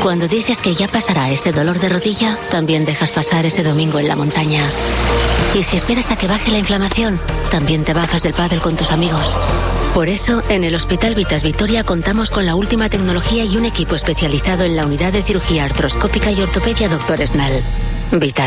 Cuando dices que ya pasará ese dolor de rodilla, también dejas pasar ese domingo en la montaña. Y si esperas a que baje la inflamación, también te bajas del pádel con tus amigos. Por eso, en el Hospital Vitas Vitoria contamos con la última tecnología y un equipo especializado en la unidad de cirugía artroscópica y ortopedia Dr. Snell. Vitas.